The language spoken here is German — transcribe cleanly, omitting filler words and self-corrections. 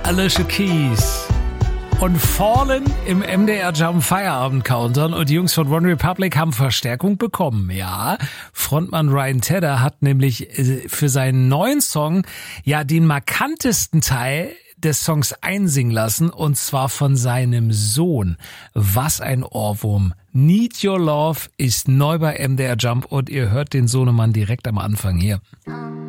Alicia Keys und Fallen im MDR Jump Feierabend Countdown, und die Jungs von One Republic haben Verstärkung bekommen. Ja, Frontmann Ryan Tedder hat nämlich für seinen neuen Song ja den markantesten Teil des Songs einsingen lassen, und zwar von seinem Sohn. Was ein Ohrwurm. Need Your Love ist neu bei MDR Jump, und ihr hört den Sohnemann direkt am Anfang hier.